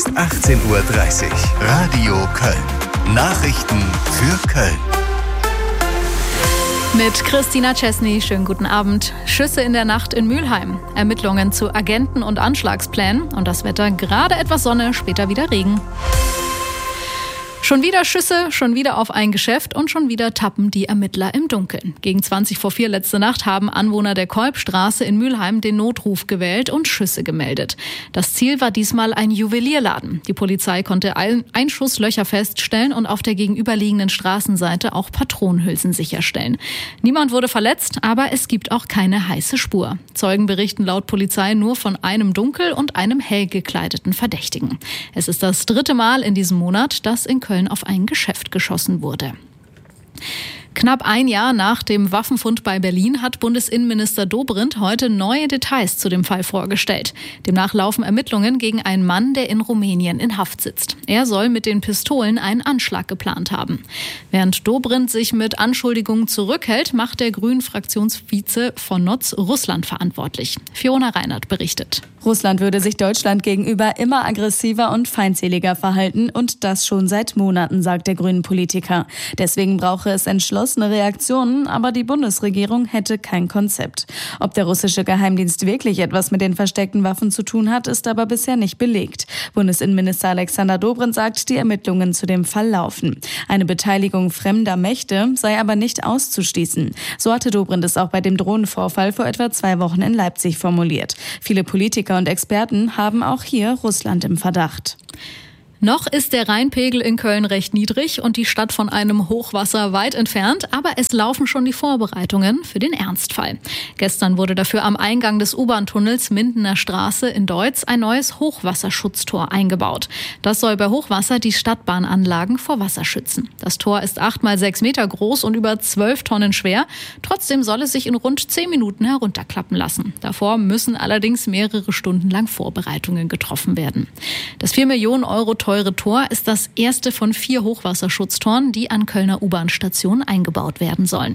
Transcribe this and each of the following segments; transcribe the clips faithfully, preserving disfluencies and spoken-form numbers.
ist achtzehn Uhr dreißig. Radio Köln. Nachrichten für Köln. Mit Christina Chesney, schönen guten Abend. Schüsse in der Nacht in Mülheim. Ermittlungen zu Agenten- und Anschlagsplänen. Und das Wetter, gerade etwas Sonne, später wieder Regen. Schon wieder Schüsse, schon wieder auf ein Geschäft und schon wieder tappen die Ermittler im Dunkeln. Gegen zwanzig vor vier letzte Nacht haben Anwohner der Kolbstraße in Mülheim den Notruf gewählt und Schüsse gemeldet. Das Ziel war diesmal ein Juwelierladen. Die Polizei konnte Einschusslöcher feststellen und auf der gegenüberliegenden Straßenseite auch Patronenhülsen sicherstellen. Niemand wurde verletzt, aber es gibt auch keine heiße Spur. Zeugen berichten laut Polizei nur von einem dunkel und einem hell gekleideten Verdächtigen. Es ist das dritte Mal in diesem Monat, dass in Köln auf ein Geschäft geschossen wurde. Knapp ein Jahr nach dem Waffenfund bei Berlin hat Bundesinnenminister Dobrindt heute neue Details zu dem Fall vorgestellt. Demnach laufen Ermittlungen gegen einen Mann, der in Rumänien in Haft sitzt. Er soll mit den Pistolen einen Anschlag geplant haben. Während Dobrindt sich mit Anschuldigungen zurückhält, macht der Grünen-Fraktionsvize von Notz Russland verantwortlich. Fiona Reinert berichtet. Russland würde sich Deutschland gegenüber immer aggressiver und feindseliger verhalten und das schon seit Monaten, sagt der Grünen-Politiker. Deswegen brauche es entschlossene Reaktionen, aber die Bundesregierung hätte kein Konzept. Ob der russische Geheimdienst wirklich etwas mit den versteckten Waffen zu tun hat, ist aber bisher nicht belegt. Bundesinnenminister Alexander Dobrindt sagt, die Ermittlungen zu dem Fall laufen. Eine Beteiligung fremder Mächte sei aber nicht auszuschließen. So hatte Dobrindt es auch bei dem Drohnenvorfall vor etwa zwei Wochen in Leipzig formuliert. Viele Politiker und Experten haben auch hier Russland im Verdacht. Noch ist der Rheinpegel in Köln recht niedrig und die Stadt von einem Hochwasser weit entfernt, aber es laufen schon die Vorbereitungen für den Ernstfall. Gestern wurde dafür am Eingang des U-Bahn-Tunnels Mindener Straße in Deutz ein neues Hochwasserschutztor eingebaut. Das soll bei Hochwasser die Stadtbahnanlagen vor Wasser schützen. Das Tor ist acht mal sechs Meter groß und über zwölf Tonnen schwer. Trotzdem soll es sich in rund zehn Minuten herunterklappen lassen. Davor müssen allerdings mehrere Stunden lang Vorbereitungen getroffen werden. Das vier Millionen Euro teure Tor ist das erste von vier Hochwasserschutztoren, die an Kölner U-Bahn-Stationen eingebaut werden sollen.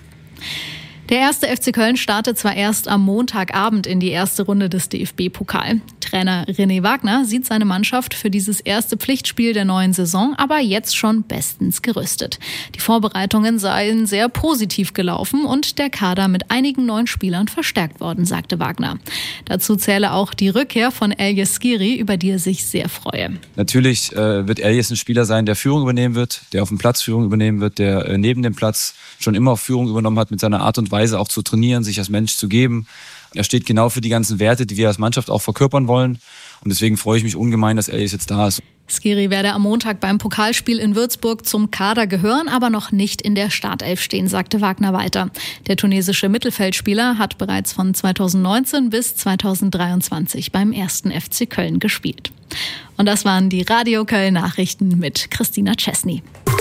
Der erste F C Köln startet zwar erst am Montagabend in die erste Runde des D F B-Pokal. Trainer René Wagner sieht seine Mannschaft für dieses erste Pflichtspiel der neuen Saison aber jetzt schon bestens gerüstet. Die Vorbereitungen seien sehr positiv gelaufen und der Kader mit einigen neuen Spielern verstärkt worden, sagte Wagner. Dazu zähle auch die Rückkehr von Elias Skiri, über die er sich sehr freue. Natürlich äh, wird Elias ein Spieler sein, der Führung übernehmen wird, der auf dem Platz Führung übernehmen wird, der äh, neben dem Platz schon immer Führung übernommen hat mit seiner Art und Weise auch zu trainieren, sich als Mensch zu geben. Er steht genau für die ganzen Werte, die wir als Mannschaft auch verkörpern wollen. Und deswegen freue ich mich ungemein, dass Elias jetzt da ist. Skiri werde am Montag beim Pokalspiel in Würzburg zum Kader gehören, aber noch nicht in der Startelf stehen, sagte Wagner weiter. Der tunesische Mittelfeldspieler hat bereits von zweitausendneunzehn bis zweitausenddreiundzwanzig beim ersten F C Köln gespielt. Und das waren die Radio Köln Nachrichten mit Christina Chesney.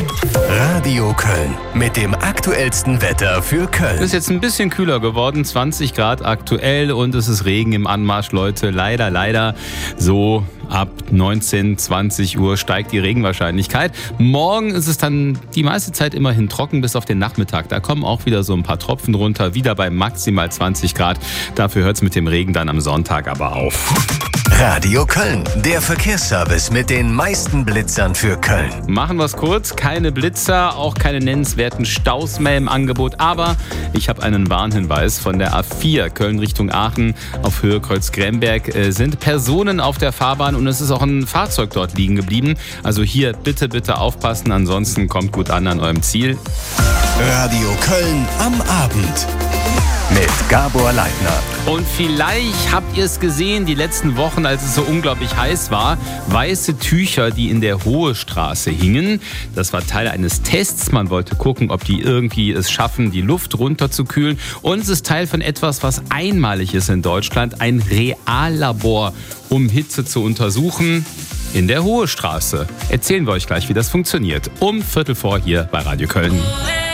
Radio Köln mit dem aktuellsten Wetter für Köln. Es ist jetzt ein bisschen kühler geworden, zwanzig Grad aktuell und es ist Regen im Anmarsch, Leute. Leider, leider. So ab neunzehn, zwanzig Uhr steigt die Regenwahrscheinlichkeit. Morgen ist es dann die meiste Zeit immerhin trocken bis auf den Nachmittag. Da kommen auch wieder so ein paar Tropfen runter, wieder bei maximal zwanzig Grad. Dafür hört es mit dem Regen dann am Sonntag aber auf. Radio Köln, der Verkehrsservice mit den meisten Blitzern für Köln. Machen wir es kurz, keine Blitzer, auch keine nennenswerten Staus mehr im Angebot, aber ich habe einen Warnhinweis von der A vier Köln Richtung Aachen auf Höhe Kreuzgrämberg. Äh, sind Personen auf der Fahrbahn und es ist auch ein Fahrzeug dort liegen geblieben. Also hier bitte, bitte aufpassen, ansonsten kommt gut an an eurem Ziel. Radio Köln am Abend mit Gabor Leitner. Und vielleicht habt ihr es gesehen, die letzten Wochen, als es so unglaublich heiß war, weiße Tücher, die in der Hohe Straße hingen. Das war Teil eines Tests. Man wollte gucken, ob die irgendwie es schaffen, die Luft runterzukühlen. Und es ist Teil von etwas, was einmalig ist in Deutschland, ein Reallabor, um Hitze zu untersuchen. In der Hohe Straße. Erzählen wir euch gleich, wie das funktioniert. Um Viertel vor hier bei Radio Köln.